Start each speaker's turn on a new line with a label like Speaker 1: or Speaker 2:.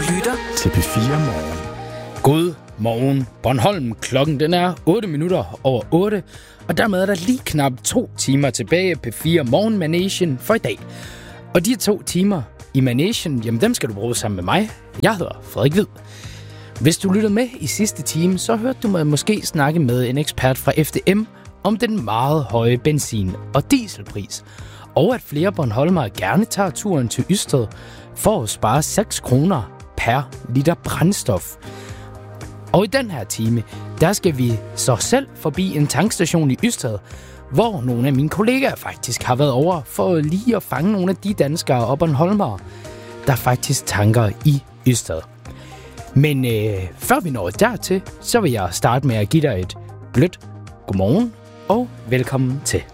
Speaker 1: lytter
Speaker 2: til P4 Morgen.
Speaker 3: God morgen, Bornholm. Klokken den er 8 minutter over 8, og dermed er der lige knap 2 timer tilbage P4 Morgen Managen for i dag. Og de 2 timer i Managen, jamen dem skal du bruge sammen med mig. Jeg hedder Frederik Hvid. Hvis du lyttede med i sidste time, så hørte du mig måske snakke med en ekspert fra FDM om den meget høje benzin- og dieselpris. Og at flere bornholmere gerne tager turen til Ysted for at spare 6 kroner per liter brændstof. Og i den her time, der skal vi så selv forbi en tankstation i Ysted, hvor nogle af mine kollegaer faktisk har været over for lige at fange nogle af de danskere og bornholmere, der faktisk tanker i Ysted. Men før vi når dertil, så vil jeg starte med at give dig et blødt godmorgen og velkommen til.